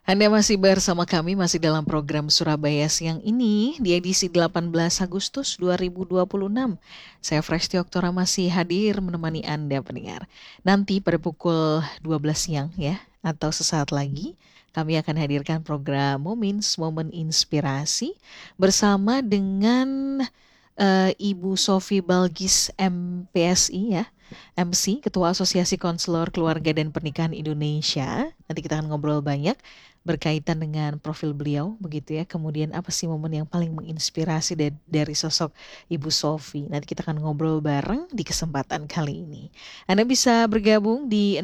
Anda masih bersama kami, masih dalam program Surabaya Siang ini di edisi 18 Agustus 2026. Saya Fresti Oktora masih hadir menemani Anda pendengar. Nanti pada pukul 12 siang ya, atau sesaat lagi, kami akan hadirkan program Moments, Momen Inspirasi bersama dengan Ibu Sofi Balgis MPSI ya. MC, Ketua Asosiasi Konselor Keluarga dan Pernikahan Indonesia. Nanti kita akan ngobrol banyak berkaitan dengan profil beliau, begitu ya. Kemudian apa sih momen yang paling menginspirasi dari sosok Ibu Sofi? Nanti kita akan ngobrol bareng di kesempatan kali ini. Anda bisa bergabung di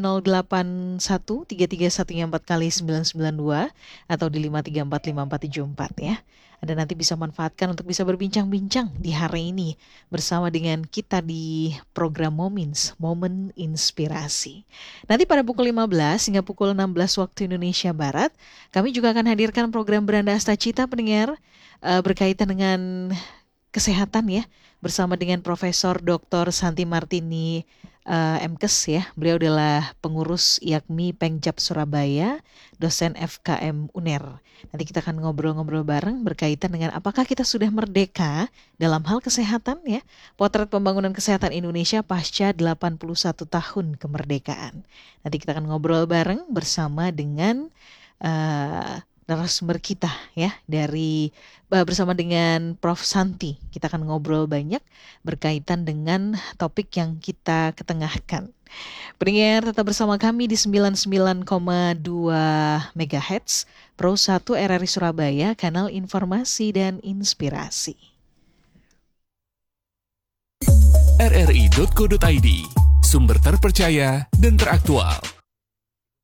081-331-4x992 atau di 5345474 ya. Anda nanti bisa manfaatkan untuk bisa berbincang-bincang di hari ini bersama dengan kita di program Moments, Momen Inspirasi. Nanti pada pukul 15 hingga pukul 16 waktu Indonesia Barat, kami juga akan hadirkan program Beranda Asta Cita pendengar berkaitan dengan kesehatan ya, bersama dengan Profesor Dr. Santi Martini MKes ya. Beliau adalah pengurus IAKMI Pengcap Surabaya, dosen FKM UNER. Nanti kita akan ngobrol-ngobrol bareng berkaitan dengan apakah kita sudah merdeka dalam hal kesehatan ya. Potret pembangunan kesehatan Indonesia pasca 81 tahun kemerdekaan. Nanti kita akan ngobrol bareng bersama dengan narasumber kita ya dari bersama dengan Prof. Santi. Kita akan ngobrol banyak berkaitan dengan topik yang kita ketengahkan. Pendengar tetap bersama kami di 99,2 MHz Pro 1 RRI Surabaya, kanal informasi dan inspirasi. rri.co.id, sumber terpercaya dan teraktual.